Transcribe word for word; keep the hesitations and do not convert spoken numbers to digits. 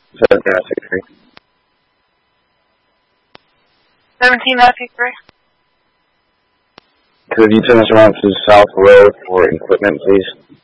seventeen nine six three. seventeen nine six three. Could you turn us around to South Road for equipment, please?